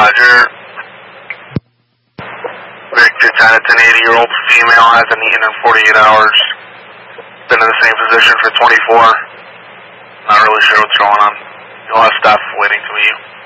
Roger. Victor 10, it's an 80-year-old female, hasn't eaten in 48 hours. Been in the same position for 24. Not really sure what's going on. You'll have staff waiting to meet you.